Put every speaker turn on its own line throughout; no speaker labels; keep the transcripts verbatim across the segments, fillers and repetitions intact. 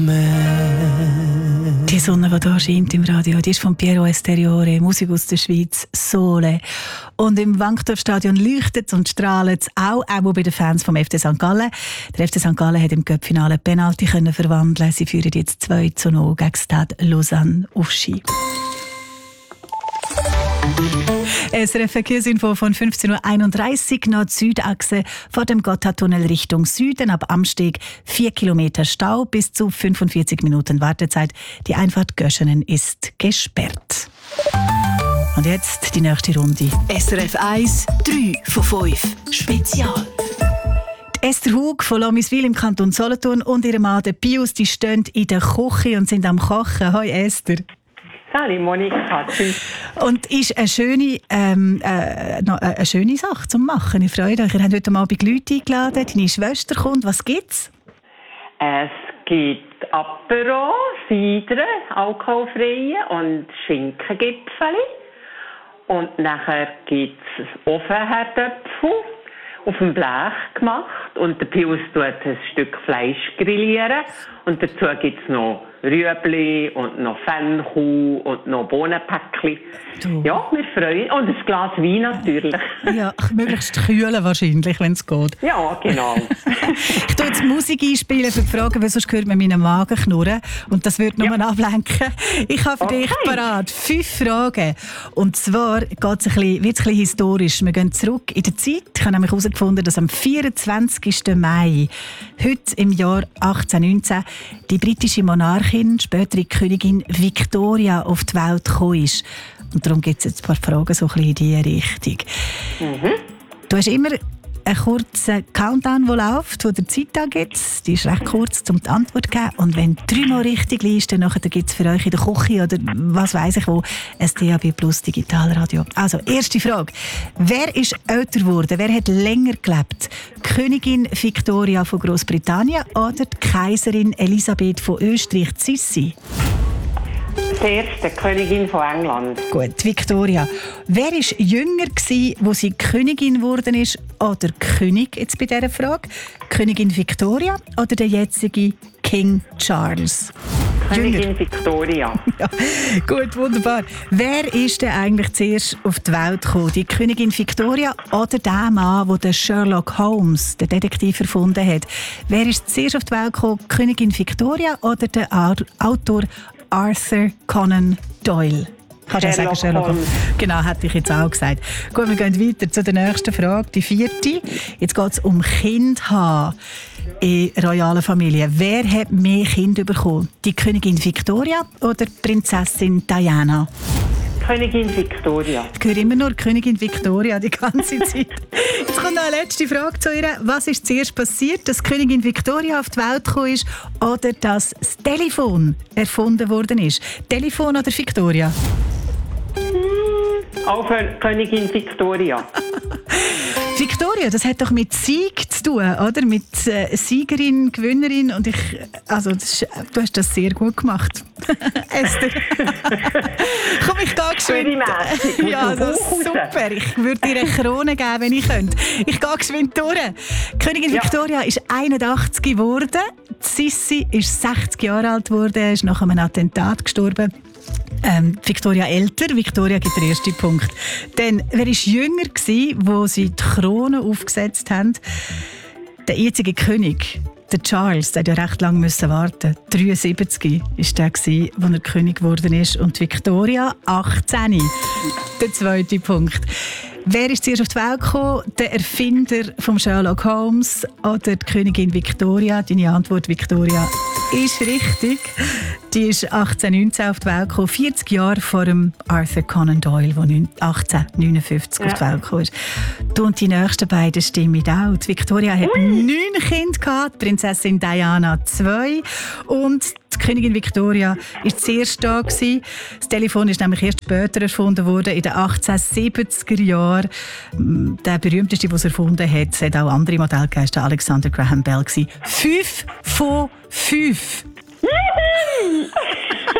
Die Sonne, die hier scheint im Radio, die ist von Piero Esteriore, Musik aus der Schweiz, Sole. Und im Wankdorfstadion leuchtet und strahlt es auch, auch bei den Fans vom F C Sankt Gallen. Der F C Sankt Gallen hat im Cup-Finale Penalty können verwandeln. Sie führen jetzt zwei zu null gegen Stade Lausanne auf Ski. S R F Verkehrsinfo von fünfzehn Uhr einunddreißig nach Südachse vor dem Gotthardtunnel Richtung Süden ab Amsteg. vier Kilometer Stau bis zu fünfundvierzig Minuten Wartezeit. Die Einfahrt Göschenen ist gesperrt. Und jetzt die nächste Runde.
S R F eins, drei von fünf. Spezial.
Esther Hug von Lomiswil im Kanton Solothurn und ihr Mann der Pius, die stehen in der Küche und sind am Kochen. Hoi Esther.
Hallo Monika.
Und ist eine schöne, ähm, äh, noch eine schöne Sache zum Machen. Ich freue mich. Ihr habt heute Abend Leute eingeladen. Deine Schwester kommt. Was gibt's?
Es gibt Apero, Cider, alkoholfreie und Schinkengipfeli. Und nachher gibt es Ofenherdöpfel auf dem Blech gemacht. Und der Pius tut ein Stück Fleisch grillieren. Und dazu gibt es noch Rüebli und noch Fennkuh und noch Bohnenpäckchen.
Du.
Ja, wir freuen uns. Und ein Glas Wein natürlich.
Ja, möglichst kühlen wahrscheinlich, wenn es geht.
Ja, genau.
Ich tue jetzt Musik einspielen für die Fragen, weil sonst hört man meinen Magen knurren. Und das würde nur ja. ablenken. Ich habe für okay. dich parat fünf Fragen. Und zwar geht es ein bisschen, wird es ein bisschen historisch. Wir gehen zurück in der Zeit. Ich habe nämlich herausgefunden, dass am vierundzwanzigsten Mai, heute im Jahr achtzehnhundertneunzehn, die britische Monarchin, spätere Königin Victoria, auf die Welt gekommen ist. Und darum gibt es jetzt ein paar Fragen so ein bisschen in diese Richtung. Mhm. Du hast immer einen kurzen Countdown, der läuft, wo der Zeit angibt. Die ist recht kurz, um die Antwort zu geben. Und wenn du dreimal richtig liest, dann gibt es für euch in der Küche oder was weiss ich wo, ein D A B Plus Digitalradio. Also, erste Frage. Wer ist älter geworden? Wer hat länger gelebt? Königin Victoria von Großbritannien oder die Kaiserin Elisabeth von Österreich, Sissi?
Die erste Königin von England.
Gut, Victoria. Wer war jünger, als sie Königin geworden ist, oder König, jetzt bei dieser Frage? Königin Victoria oder der jetzige King Charles?
Königin
Jünger.
Victoria.
Ja, gut, wunderbar. Wer ist denn eigentlich zuerst auf die Welt gekommen? Die Königin Victoria oder der Mann, der den Sherlock Holmes, den Detektiv, erfunden hat? Wer ist zuerst auf die Welt gekommen? Königin Victoria oder der Autor Arthur Conan Doyle? Kannst du ja sagen, Sherlock Holmes. Genau, hätte ich jetzt auch gesagt. Gut, wir gehen weiter zu der nächsten Frage, die vierte. Jetzt geht es um Kind haben in royalen Familien. Wer hat mehr Kinder bekommen? Die Königin Victoria oder die Prinzessin Diana?
Königin Victoria.
Ich höre immer nur Königin Victoria die ganze Zeit. Jetzt kommt noch eine letzte Frage zu ihr. Was ist zuerst passiert, dass Königin Victoria auf die Welt gekommen ist oder dass das Telefon erfunden worden ist? Telefon oder Victoria?
Auch für Königin Victoria.
Victoria, das hat doch mit Sieg zu tun, oder? Mit äh, Siegerin, Gewinnerin. Und ich, also, das ist, du hast das sehr gut gemacht, Esther. Komm, ich gehe geschwind. Ja, das ist super. Ich würde dir eine Krone geben, wenn ich könnte. Ich gehe geschwind durch. Königin ja. Victoria ist einundachtzig geworden. Sissi ist sechzig Jahre alt geworden, ist nach einem Attentat gestorben. Ähm, Victoria älter. Victoria gibt den ersten Punkt. Dann, wer war jünger gewesen, wo sie die Krone aufgesetzt haben? Der jetzige König, der Charles, der hat ja recht lange müssen warten. dreiundsiebzig war der, als er König geworden ist. Und Victoria, achtzehn. Der zweite Punkt. Wer ist zuerst auf die Welt gekommen? Der Erfinder von Sherlock Holmes oder die Königin Victoria? Deine Antwort, Victoria, ist richtig. Die ist achtzehnhundertneunzehn auf die Welt gekommen, vierzig Jahre vor dem Arthur Conan Doyle, der achtzehnhundertneunundfünfzig ja. auf die Welt gekommen ist. Du und die nächsten beiden stimmen auch. Die Victoria hat Ui. neun Kinder gehabt, die Prinzessin Diana zwei und die Königin Victoria war zuerst da gewesen. Das Telefon ist nämlich erst später erfunden worden, in den achtzehnhundertsiebziger Jahren. Der berühmteste, der es erfunden hat, es hat auch andere Modelle gegeben, der Alexander Graham Bell gewesen. Fünf von fünf.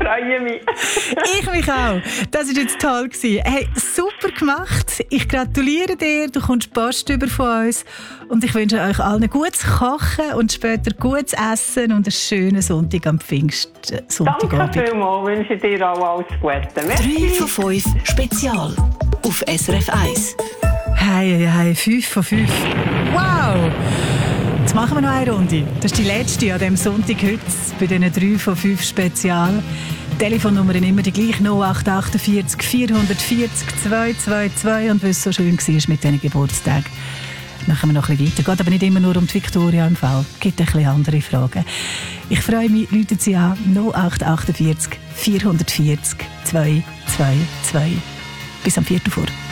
freue mich.
Ich mich auch. Das war jetzt toll gewesen. Hey, super gemacht. Ich gratuliere dir. Du kommst Post über von uns. Und ich wünsche euch allen gutes Kochen und später gutes Essen und einen schönen Sonntag am Pfingstsonntagabend.
Danke vielmals. Ich wünsche dir auch alles Gute.
drei von fünf Spezial auf S R F eins.
Hey, hey, hey, fünf von fünf. Wow! Jetzt machen wir noch eine Runde. Das ist die letzte an diesem Sonntag heute bei diesen drei von fünf Spezial. Die Telefonnummer immer die gleiche, null acht acht vier vier vier vier zwei zwei zwei. Und weil es so schön war mit diesen Geburtstagen, machen wir noch ein bisschen weiter. Geht aber nicht immer nur um die Victoria im Fall. Es gibt ein bisschen andere Fragen. Ich freue mich, rufen Sie an null acht acht vier vier vier vier zwei zwei zwei. Bis am Viertel vor.